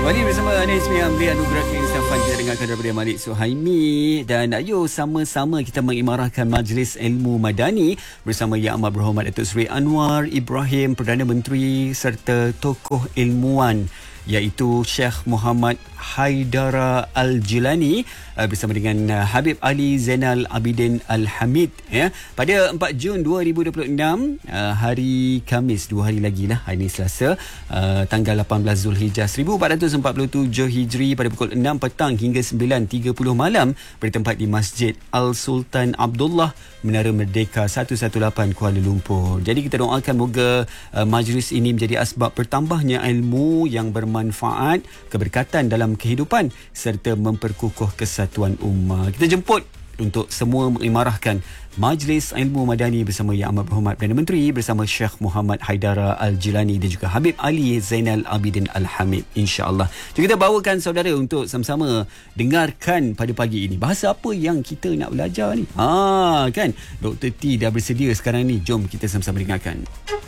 Kembali bersama Anis Amri Anugerah Keinsafan. Kita dengarkan daripada Malik Suhaimi. Dan ayo sama-sama kita mengimarahkan Majlis Ilmu Madani bersama Yang Amat Berhormat Datuk Seri Anwar Ibrahim, Perdana Menteri, serta tokoh ilmuwan iaitu Sheikh Muhammad Haidara Al-Jilani bersama dengan Habib Ali Zainal Abidin Al-Hamid pada 4 Jun 2026, hari Khamis, 2 hari lagi lah, hari ini Selasa, tanggal 18 Zulhijjah 1447 Hijri, pada pukul 6 petang hingga 9.30 malam bertempat di Masjid Al-Sultan Abdullah, Menara Merdeka 118 Kuala Lumpur. Jadi kita doakan moga majlis ini menjadi asbab bertambahnya ilmu yang bermanfaat, keberkatan dalam kehidupan serta memperkukuh kesatuan ummah. Kita jemput untuk semua mengimarahkan Majlis Ilmu Madani bersama Yang Amat Berhormat Perdana Menteri bersama Sheikh Muhammad Haidara Al-Jilani dan juga Habib Ali Zainal Abidin Al-Hamid, insya-Allah. Jadi kita bawakan saudara untuk sama-sama dengarkan pada pagi ini. Bahasa apa yang kita nak belajar ni? Kan Dr. T dah bersedia sekarang ni. Jom kita sama-sama dengarkan.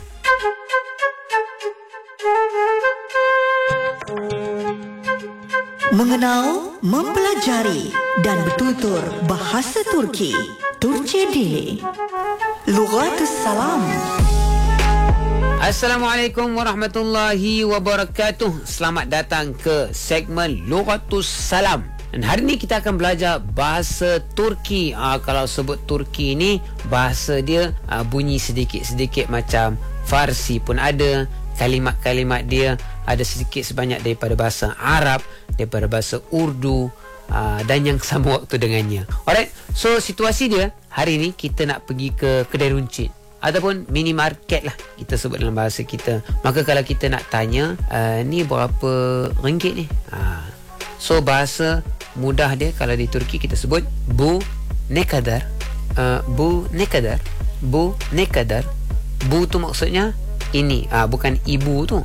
Mengenal, mempelajari dan bertutur bahasa Turki. Turki Daily. Lughatus Salam. Assalamualaikum warahmatullahi wabarakatuh. Selamat datang ke segmen Lughatus Salam. Dan hari ni kita akan belajar bahasa Turki. Kalau sebut Turki ni, bahasa dia bunyi sedikit-sedikit macam Farsi pun ada. Kalimat-kalimat dia ada sedikit sebanyak daripada bahasa Arab, daripada bahasa Urdu, dan yang sama waktu dengannya. Alright, so situasi dia hari ni kita nak pergi ke kedai runcit ataupun minimarket lah kita sebut dalam bahasa kita. Maka kalau kita nak tanya, ni berapa ringgit ni? So bahasa mudah dia kalau di Turki kita sebut bu ne kadar. Bu ne kadar. Bu ne kadar. Bu tu maksudnya ini, bukan ibu tu.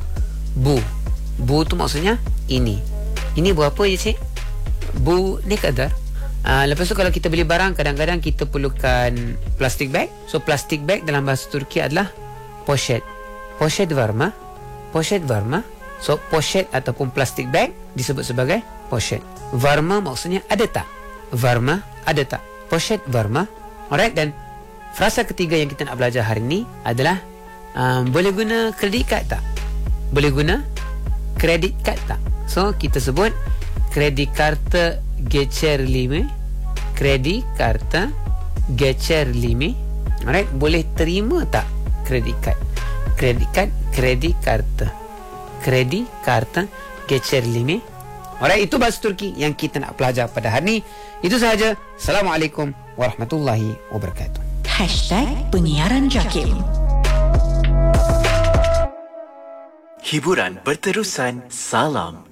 Bu tu maksudnya ini. Ini berapa je cik? Bu ne kadar. Lepas tu kalau kita beli barang, kadang-kadang kita perlukan plastic bag. So plastic bag dalam bahasa Turki adalah poşet. Poşet var mı? Poşet var mı? So poşet ataupun plastic bag disebut sebagai poşet. Var mı maksudnya ada tak? Var mı? Ada tak? Poşet var mı? Alright, dan frasa ketiga yang kita nak belajar hari ni adalah boleh guna kredit kad tak? Boleh guna kredit kad tak? So kita sebut kredit kartu geçerli mi? Kredit kartu geçerli mi? Alright, boleh terima tak kredit kad? Kredit kad, kredit kartu. Kredit kartu geçerli mi? Alright, itu bahasa Turki yang kita nak belajar pada hari ini. Itu sahaja. Assalamualaikum warahmatullahi wabarakatuh. #penyiaran Jakim. Hiburan berterusan. Salam.